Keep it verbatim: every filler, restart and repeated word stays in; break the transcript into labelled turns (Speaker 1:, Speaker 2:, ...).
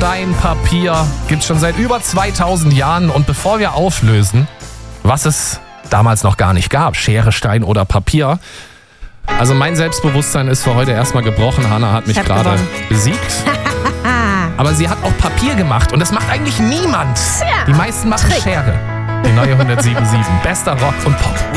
Speaker 1: Stein, Papier gibt's schon seit über zweitausend Jahren. Und bevor wir auflösen, was es damals noch gar nicht gab, Schere, Stein oder Papier. Also mein Selbstbewusstsein ist für heute erstmal gebrochen. Hanna hat mich
Speaker 2: hab
Speaker 1: gerade
Speaker 2: gewonnen.
Speaker 1: besiegt. Aber sie hat auch Papier gemacht und das macht eigentlich niemand. Die meisten machen Schere. Die neue hundertsieben Komma sieben. Bester Rock und Pop.